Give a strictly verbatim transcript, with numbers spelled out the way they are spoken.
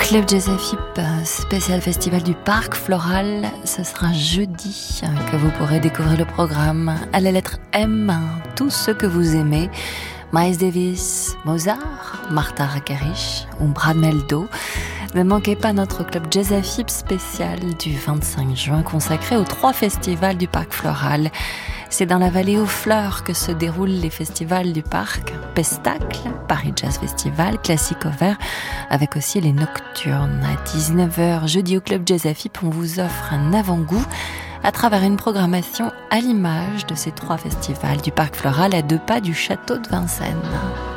Club Jazz Afip, spécial festival du Parc Floral. Ce sera jeudi que vous pourrez découvrir le programme à la lettre M, tous ceux que vous aimez. Miles Davis, Mozart, Martha Argerich ou Brad Mehldau. Ne manquez pas notre Club Jazz Afip spécial du vingt-cinq juin consacré aux trois festivals du Parc Floral. C'est dans la vallée aux fleurs que se déroulent les festivals du parc. Pestacle, Paris Jazz Festival, Classique au Vert, avec aussi les Nocturnes. À dix-neuf heures, jeudi au Club Jazz Afip, on vous offre un avant-goût à travers une programmation à l'image de ces trois festivals du Parc Floral à deux pas du château de Vincennes.